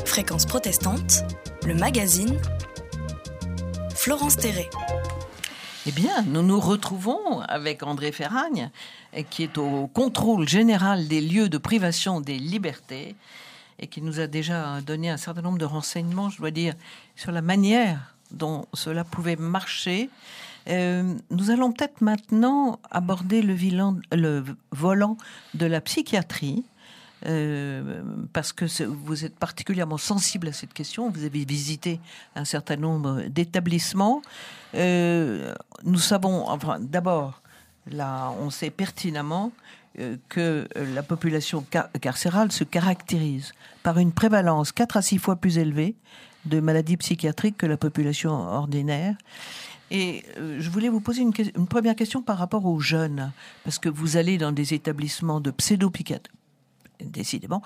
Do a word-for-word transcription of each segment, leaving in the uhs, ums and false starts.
Fréquence protestante, le magazine, Florence Terré. Eh bien, nous nous retrouvons avec André Ferragne, qui est au contrôle général des lieux de privation des libertés et qui nous a déjà donné un certain nombre de renseignements, je dois dire, sur la manière dont cela pouvait marcher. Euh, nous allons peut-être maintenant aborder le, vilan, le volant de la psychiatrie, euh, parce que vous êtes particulièrement sensible à cette question. Vous avez visité un certain nombre d'établissements. Euh, nous savons, enfin, d'abord, là, on sait pertinemment euh, que la population car- carcérale se caractérise par une prévalence quatre à six fois plus élevée de maladies psychiatriques que la population ordinaire. Et euh, je voulais vous poser une, que- une première question par rapport aux jeunes, parce que vous allez dans des établissements de pédopsychiatrie, décidément,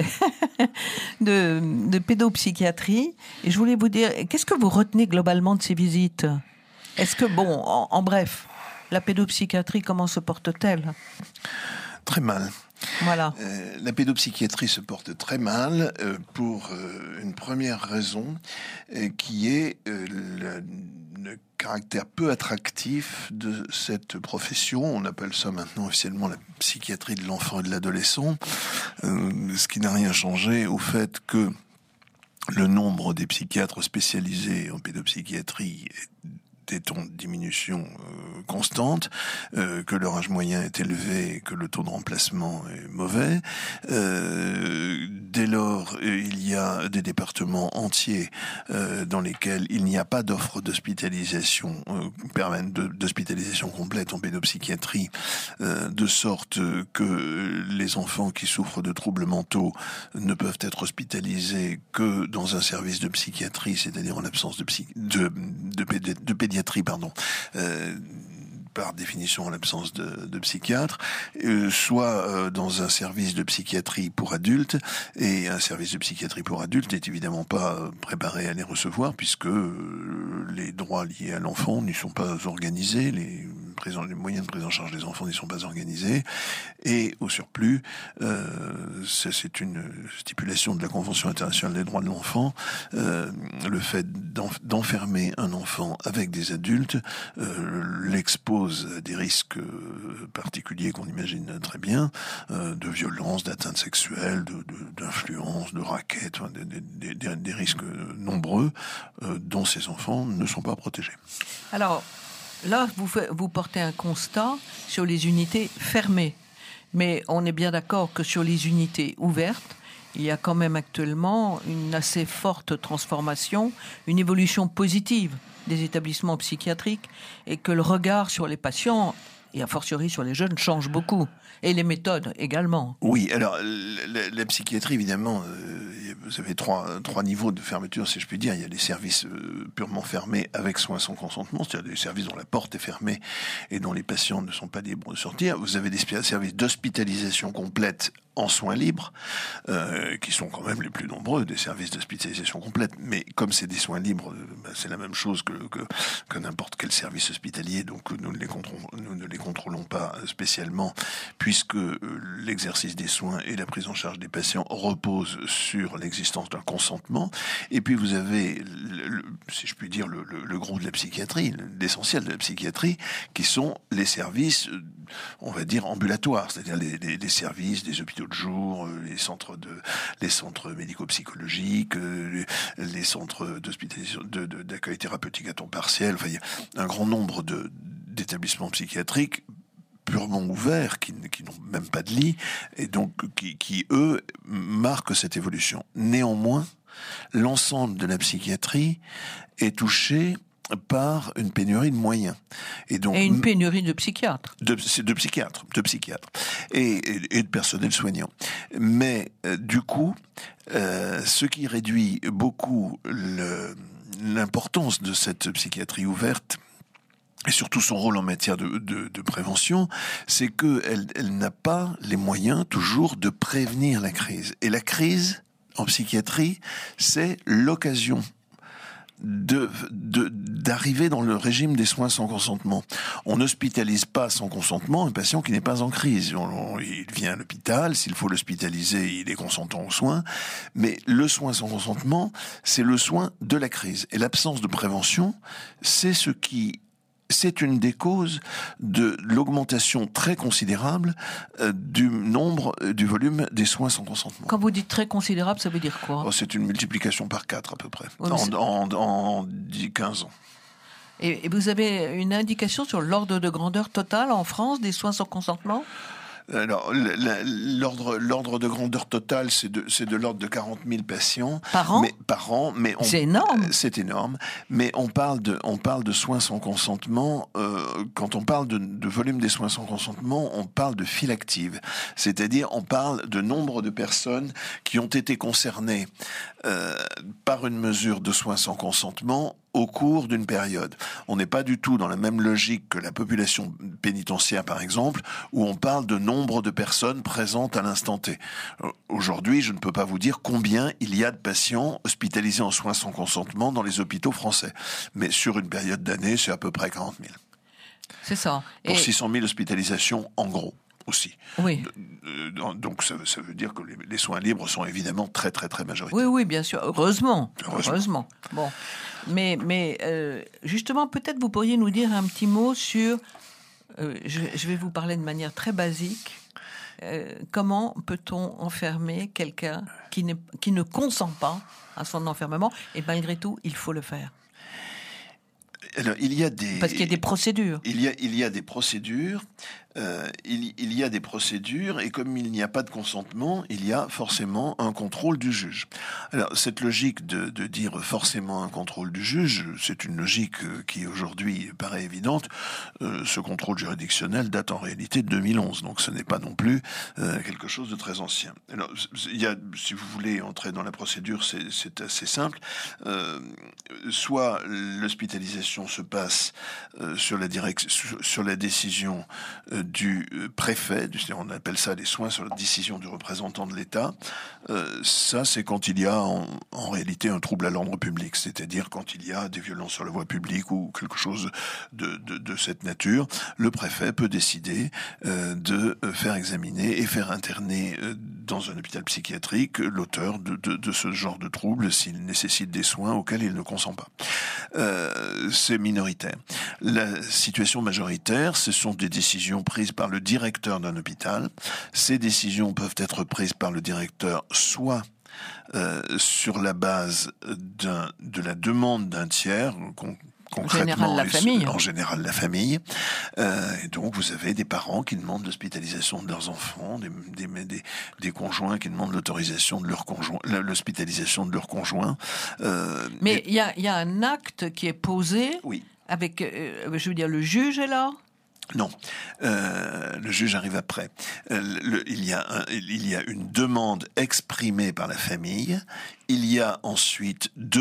de, de pédopsychiatrie, et je voulais vous dire, qu'est-ce que vous retenez globalement de ces visites ? Est-ce que, bon, en, en bref, la pédopsychiatrie, comment se porte-t-elle ? Très mal. Voilà. Euh, la pédopsychiatrie se porte très mal euh, pour euh, une première raison euh, qui est euh, le, le caractère peu attractif de cette profession. On appelle ça maintenant officiellement la psychiatrie de l'enfant et de l'adolescent, euh, ce qui n'a rien changé au fait que le nombre des psychiatres spécialisés en pédopsychiatrie est en diminution euh, constante, euh, que leur âge moyen est élevé, que le taux de remplacement est mauvais. Euh, dès lors, il y a des départements entiers euh, dans lesquels il n'y a pas d'offre d'hospitalisation euh, permanente, d'hospitalisation complète en pédopsychiatrie, euh, de sorte que les enfants qui souffrent de troubles mentaux ne peuvent être hospitalisés que dans un service de psychiatrie, c'est-à-dire en l'absence de, psy- de, de, pédi- de pédiatrie, pardon, euh, par définition en l'absence de, de psychiatre, euh, soit euh, dans un service de psychiatrie pour adultes, et un service de psychiatrie pour adultes n'est évidemment pas euh, préparé à les recevoir, puisque euh, les droits liés à l'enfant n'y sont pas organisés, les, présents, les moyens de prise en charge des enfants n'y sont pas organisés, et au surplus, euh, c'est, c'est une stipulation de la Convention internationale des droits de l'enfant, euh, le fait d'enf- d'enfermer un enfant avec des adultes euh, l'expose à des risques euh, particuliers qu'on imagine très bien, euh, de violence, d'atteinte sexuelle, de, de, d'influence, de raquettes, enfin, des, des, des, des risques nombreux euh, dont ces enfants ne sont pas protégés. Alors, là, vous, fait, vous portez un constat sur les unités fermées. Mais on est bien d'accord que sur les unités ouvertes, il y a quand même actuellement une assez forte transformation, une évolution positive des établissements psychiatriques, et que le regard sur les patients, et a fortiori sur les jeunes, change beaucoup. Et les méthodes également. Oui, alors la, la psychiatrie, évidemment, euh, vous avez trois, trois niveaux de fermeture, si je puis dire. Il y a des services euh, purement fermés avec soins sans consentement, c'est-à-dire des services dont la porte est fermée et dont les patients ne sont pas libres de sortir. Vous avez des services d'hospitalisation complète en soins libres, euh, qui sont quand même les plus nombreux, des services d'hospitalisation complète. Mais comme c'est des soins libres, euh, bah, c'est la même chose que, que, que n'importe quel service hospitalier, donc nous ne les contrôlons, nous ne les contrôlons pas spécialement, puisque euh, l'exercice des soins et la prise en charge des patients reposent sur l'existence d'un consentement. Et puis vous avez, le, le, si je puis dire, le, le, le gros de la psychiatrie, l'essentiel de la psychiatrie, qui sont les services, euh, on va dire, ambulatoires, c'est-à-dire les, les, les services des hôpitaux de jour, les centres de, les centres médico-psychologiques, les, les centres d'hospitalisation, de, de, d'accueil thérapeutique à temps partiel. Enfin, il y a un grand nombre de, d'établissements psychiatriques purement ouverts, qui, qui n'ont même pas de lit, et donc qui, qui, eux, marquent cette évolution. Néanmoins, l'ensemble de la psychiatrie est touché par une pénurie de moyens. Et, donc, et une pénurie de psychiatres. De, de psychiatres, de psychiatres. Et, et, et de personnel soignant. Mais, euh, du coup, euh, ce qui réduit beaucoup le, l'importance de cette psychiatrie ouverte, et surtout son rôle en matière de, de, de prévention, c'est qu'elle elle n'a pas les moyens toujours de prévenir la crise. Et la crise, en psychiatrie, c'est l'occasion de, de, d'arriver dans le régime des soins sans consentement. On n'hospitalise pas sans consentement un patient qui n'est pas en crise. On, on, il vient à l'hôpital, s'il faut l'hospitaliser, il est consentant aux soins, mais le soin sans consentement, c'est le soin de la crise. Et l'absence de prévention, c'est ce qui c'est une des causes de l'augmentation très considérable euh, du nombre, euh, du volume des soins sans consentement. Quand vous dites très considérable, ça veut dire quoi? Oh, c'est une multiplication par quatre à peu près, oui, en, en, en dix quinze ans. Et, et vous avez une indication sur l'ordre de grandeur total en France des soins sans consentement? Alors, l'ordre, l'ordre de grandeur totale, c'est de, c'est de l'ordre de quarante mille patients. Par an? Mais, par an, mais on, c'est énorme. C'est énorme. Mais on parle de, on parle de soins sans consentement, euh, quand on parle de, de volume des soins sans consentement, on parle de file active. C'est-à-dire, on parle de nombre de personnes qui ont été concernées, euh, par une mesure de soins sans consentement au cours d'une période. On n'est pas du tout dans la même logique que la population pénitentiaire, par exemple, où on parle de nombre de personnes présentes à l'instant T. Aujourd'hui, je ne peux pas vous dire combien il y a de patients hospitalisés en soins sans consentement dans les hôpitaux français. Mais sur une période d'année, c'est à peu près quarante mille. C'est ça. Pour Et... six cent mille hospitalisations, en gros. Aussi. Oui. Donc ça, ça veut dire que les, les soins libres sont évidemment très très très majoritaires. Oui, oui, bien sûr. Heureusement. Heureusement. Heureusement. Bon. Mais, mais euh, justement, peut-être vous pourriez nous dire un petit mot sur... Euh, je, je vais vous parler de manière très basique. Euh, comment peut-on enfermer quelqu'un qui, n'est, qui ne consent pas à son enfermement et malgré tout, il faut le faire? Alors, il y a des... Parce qu'il y a des procédures. Il y a, il y a des procédures. Euh, il, il y a des procédures et comme il n'y a pas de consentement, il y a forcément un contrôle du juge. Alors cette logique de, de dire forcément un contrôle du juge, c'est une logique qui aujourd'hui paraît évidente. Euh, ce contrôle juridictionnel date en réalité de deux mille onze, donc ce n'est pas non plus euh, quelque chose de très ancien. Alors il y a, si vous voulez entrer dans la procédure, c'est, c'est assez simple. Euh, soit l'hospitalisation se passe euh, sur la direct, sur, sur la décision euh, du préfet, on appelle ça les soins sur la décision du représentant de l'État. Euh, ça, c'est quand il y a en, en réalité un trouble à l'ordre public, c'est-à-dire quand il y a des violences sur la voie publique ou quelque chose de, de, de cette nature. Le préfet peut décider euh, de faire examiner et faire interner euh, dans un hôpital psychiatrique l'auteur de, de, de ce genre de trouble s'il nécessite des soins auxquels il ne consent pas. Euh, c'est minoritaire. La situation majoritaire, ce sont des décisions prises par le directeur d'un hôpital. Ces décisions peuvent être prises par le directeur soit euh, sur la base d'un, de la demande d'un tiers, con, concrètement, en général la famille. En général la famille. Euh, et donc vous avez des parents qui demandent l'hospitalisation de leurs enfants, des, des, des, des conjoints qui demandent l'autorisation de leur conjoint, l'hospitalisation de leur conjoint. Euh, Mais il et... y, a, y a un acte qui est posé. Oui. Avec, euh, je veux dire, le juge est là? Non, euh, le juge arrive après. Euh, le, il, y a un, il y a une demande exprimée par la famille. Il y a ensuite deux